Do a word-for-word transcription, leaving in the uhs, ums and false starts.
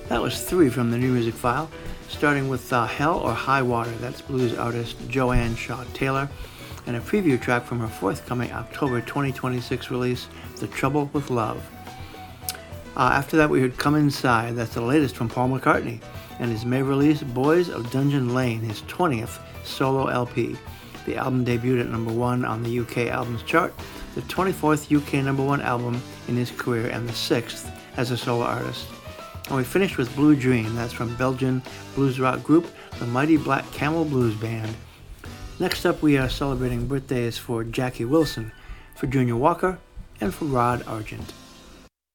That was three from the New Music File, starting with uh, Hell or High Water. That's blues artist Joanne Shaw Taylor, and a preview track from her forthcoming October twenty twenty-six release, The Trouble with Love. Uh, after that, we heard Come Inside. That's the latest from Paul McCartney, and his May release, Boys of Dungeon Lane, his twentieth solo L P. The album debuted at number one on the U K Albums Chart, the twenty-fourth U K number one album in his career, and the sixth as a solo artist. And we finished with Blue Dream. That's from Belgian blues rock group, the Mighty Black Camel Blues Band. Next up, we are celebrating birthdays for Jackie Wilson, for Junior Walker, and for Rod Argent.